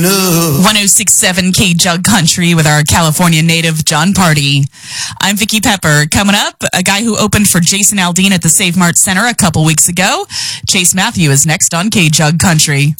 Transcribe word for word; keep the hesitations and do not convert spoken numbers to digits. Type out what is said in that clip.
one oh six point seven K Jug Country with our California native John Party. I'm Vicky Pepper. Coming up, a guy who opened for Jason Aldean at the Save Mart Center a couple weeks ago. Chase Matthew is next on K Jug Country.